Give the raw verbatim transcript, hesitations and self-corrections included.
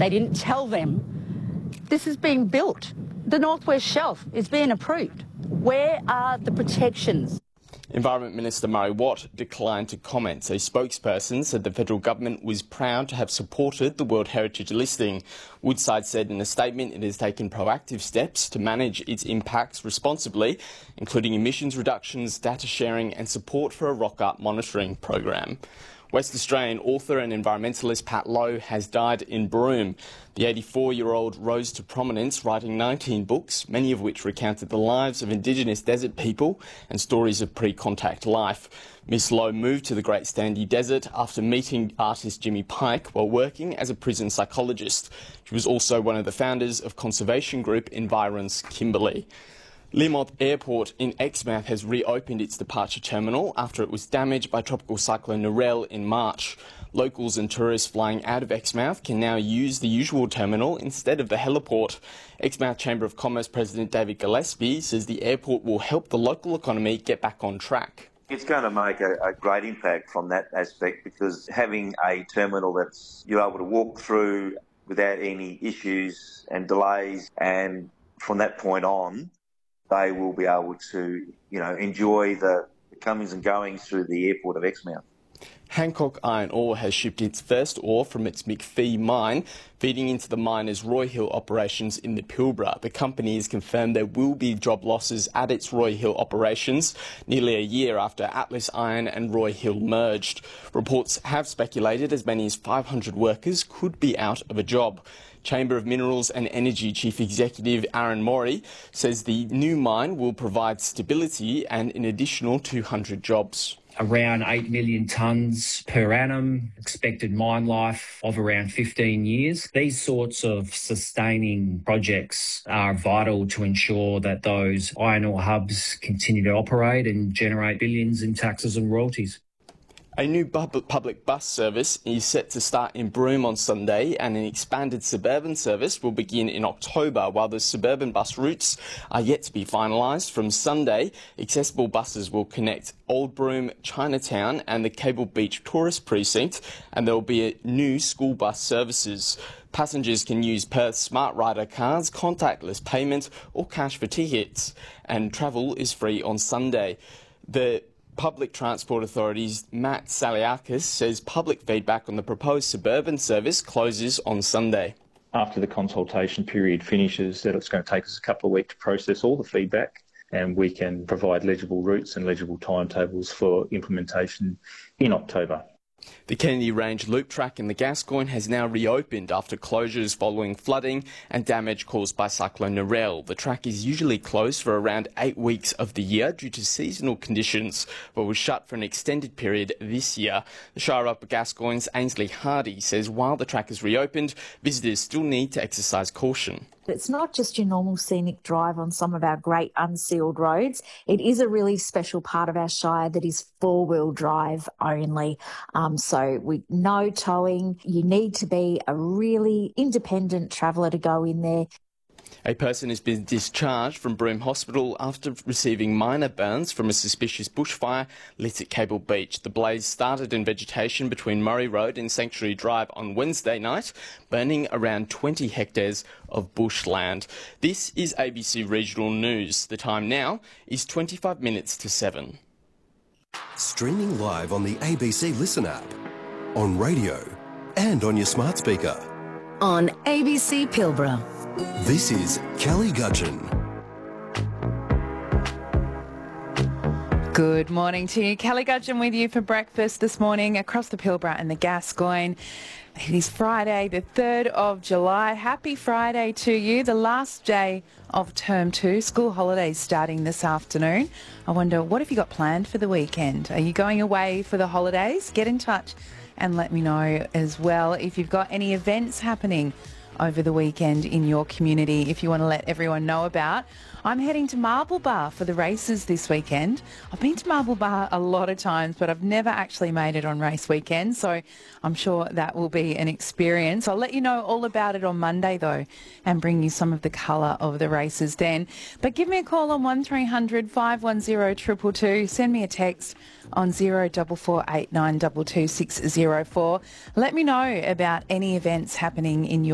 They didn't tell them this is being built. The North West Shelf is being approved. Where are the protections? Environment Minister Murray Watt declined to comment. A spokesperson said the federal government was proud to have supported the World Heritage listing. Woodside said in a statement it has taken proactive steps to manage its impacts responsibly, including emissions reductions, data sharing and support for a rock-art monitoring program. West Australian author and environmentalist Pat Lowe has died in Broome. The eighty-four-year-old rose to prominence writing nineteen books, many of which recounted the lives of Indigenous desert people and stories of pre-contact life. Miss Lowe moved to the Great Sandy Desert after meeting artist Jimmy Pike while working as a prison psychologist. She was also one of the founders of conservation group Environs Kimberley. Learmonth Airport in Exmouth has reopened its departure terminal after it was damaged by Tropical Cyclone Narelle in March. Locals and tourists flying out of Exmouth can now use the usual terminal instead of the heliport. Exmouth Chamber of Commerce President David Gillespie says the airport will help the local economy get back on track. It's going to make a, a great impact from that aspect, because having a terminal that's you're able to walk through without any issues and delays, and from that point on, they will be able to, you know, enjoy the comings and goings through the airport of Exmouth. Hancock Iron Ore has shipped its first ore from its McPhee mine, feeding into the miner's Roy Hill operations in the Pilbara. The company has confirmed there will be job losses at its Roy Hill operations nearly a year after Atlas Iron and Roy Hill merged. Reports have speculated as many as five hundred workers could be out of a job. Chamber of Minerals and Energy Chief Executive Aaron Morey says the new mine will provide stability and an additional two hundred jobs. Around eight million tonnes per annum, expected mine life of around fifteen years. These sorts of sustaining projects are vital to ensure that those iron ore hubs continue to operate and generate billions in taxes and royalties. A new public bus service is set to start in Broome on Sunday, and an expanded suburban service will begin in October. While the suburban bus routes are yet to be finalised, from Sunday, accessible buses will connect Old Broome, Chinatown and the Cable Beach Tourist Precinct, and there will be new school bus services. Passengers can use Perth Smart Rider cards, contactless payment or cash for tickets, and travel is free on Sunday. The Public Transport Authority's Matt Saliakis says public feedback on the proposed suburban service closes on Sunday. After the consultation period finishes, that it's going to take us a couple of weeks to process all the feedback, and we can provide legible routes and legible timetables for implementation in October. The Kennedy Range Loop Track in the Gascoyne has now reopened after closures following flooding and damage caused by Cyclone Narelle. The track is usually closed for around eight weeks of the year due to seasonal conditions, but was shut for an extended period this year. The Shire Upper Gascoyne's Ainsley Hardy says while the track is reopened, visitors still need to exercise caution. It's not just your normal scenic drive on some of our great unsealed roads. It is a really special part of our Shire that is four-wheel drive only. Um, so we no towing. You need to be a really independent traveller to go in there. A person has been discharged from Broome Hospital after receiving minor burns from a suspicious bushfire lit at Cable Beach. The blaze started in vegetation between Murray Road and Sanctuary Drive on Wednesday night, burning around twenty hectares of bushland. This is A B C Regional News. The time now is twenty-five minutes to seven. Streaming live on the A B C Listen app, on radio and on your smart speaker. On A B C Pilbara. This is Kelly Gudgeon. Good morning to you. Kelly Gudgeon with you for breakfast this morning across the Pilbara and the Gascoyne. It is Friday, the third of July. Happy Friday to you, the last day of term two. School holidays starting this afternoon. I wonder, what have you got planned for the weekend? Are you going away for the holidays? Get in touch and let me know as well if you've got any events happening over the weekend in your community, if you want to let everyone know about. I'm heading to Marble Bar for the races this weekend. I've been to Marble Bar a lot of times, but I've never actually made it on race weekend, so I'm sure that will be an experience. I'll let you know all about it on Monday, though, and bring you some of the colour of the races then. But give me a call on one three hundred, five one zero, two two two. Send me a text on zero four four eight nine two two six zero four. Let me know about any events happening in your